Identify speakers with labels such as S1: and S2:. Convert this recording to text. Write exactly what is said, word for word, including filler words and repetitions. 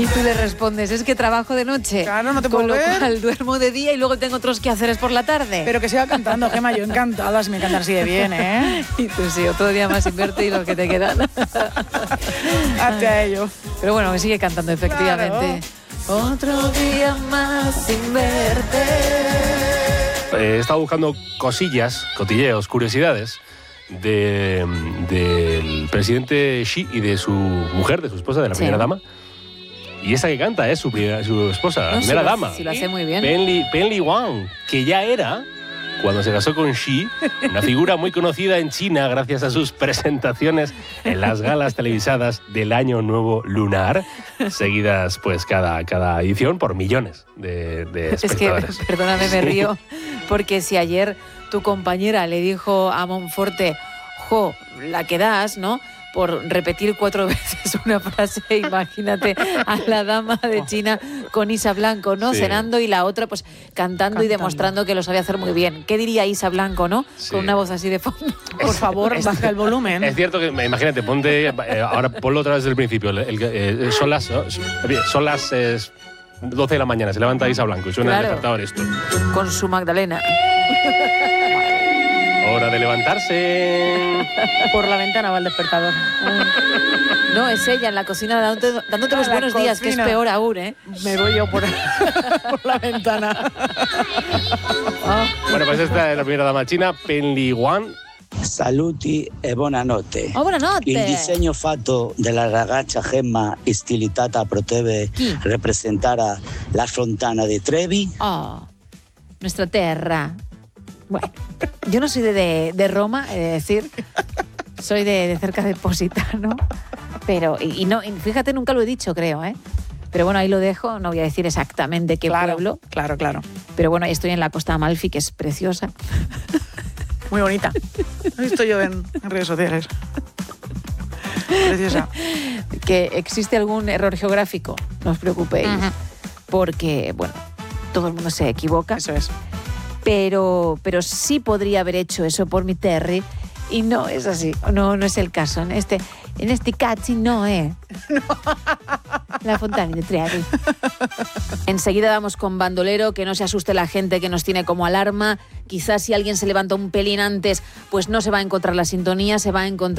S1: Y tú le respondes, es que trabajo de noche.
S2: Claro, no te puedo
S1: Con lo
S2: ver.
S1: cual duermo de día y luego tengo otros quehaceres por la tarde.
S2: Pero que siga cantando, Gemma, yo encantada, si me encanta así de bien, ¿eh?
S1: Y tú sí, otro día más sin verte y lo que te quedan.
S2: Hazte a ello.
S1: Pero bueno, me sigue cantando, efectivamente. Claro. Otro día más sin verte.
S3: He estado buscando cosillas, cotilleos, curiosidades de, del presidente Xi y de su mujer, de su esposa, de la primera sí. dama. Y esa que canta es su, su esposa, la no, primera
S1: si
S3: dama.
S1: Lo, si lo hace muy bien.
S3: Pen Li, Pen Li Wang, que ya era, cuando se casó con Xi, una figura muy conocida en China gracias a sus presentaciones en las galas televisadas del Año Nuevo Lunar, seguidas pues cada, cada edición por millones de, de espectadores.
S1: Es que, perdóname, me río, porque si ayer tu compañera le dijo a Monforte, jo, la que das, ¿no?, por repetir cuatro veces una frase, imagínate a la dama de China con Isa Blanco, ¿no? Sí. Cenando y la otra pues cantando, cantando y demostrando que lo sabía hacer muy bien. ¿Qué diría Isa Blanco, no? Sí. Con una voz así de fondo.
S2: Por favor, es, baja el volumen.
S3: Es cierto que, imagínate, ponte, eh, ahora ponlo otra vez desde el principio. El, el, eh, son las, son las eh, doce de la mañana, se levanta Isa Blanco y suena claro. el despertador esto.
S1: Con su Magdalena.
S3: Hora de levantarse.
S2: Por la ventana va el despertador.
S1: No, es ella en la cocina dándote, dándote los buenos cocina. días, que es peor aún, ¿eh?
S2: Me voy yo por, por la ventana.
S3: Oh. Bueno, pues esta es la primera dama china, Pen Li Wang.
S4: Saluti e buonanotte.
S1: Oh, buonanotte.
S4: Il disegno fatto dalla ragazza Gemma stilitata potrebbe Chi? rappresentare la fontana di Trevi.
S1: Oh, nuestra terra. Bueno, yo no soy de, de, de Roma, he de decir, soy de, de cerca de Positano, pero, y, y no, y fíjate, nunca lo he dicho, creo, ¿eh? Pero bueno, ahí lo dejo, no voy a decir exactamente qué
S2: claro,
S1: pueblo.
S2: Claro, claro.
S1: Pero bueno, estoy en la Costa Amalfi, que es preciosa.
S2: Muy bonita. Lo he visto yo en, en redes sociales. Preciosa.
S1: Que existe algún error geográfico, no os preocupéis, uh-huh. porque, bueno, todo el mundo se equivoca.
S2: Eso es.
S1: Pero, pero sí podría haber hecho eso por mi Terry y no es así, no, no es el caso. En este, en este caso no es. No. La fontana de Trevi. Enseguida vamos con Bandolero, que no se asuste la gente que nos tiene como alarma. Quizás si alguien se levanta un pelín antes, pues no se va a encontrar la sintonía, se va a encontrar